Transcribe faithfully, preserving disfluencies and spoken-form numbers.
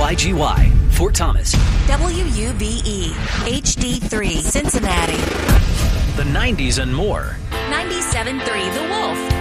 I G Y, Fort Thomas. W U B E, H D three, Cincinnati. The nineties and more. ninety-seven point three The Wolf.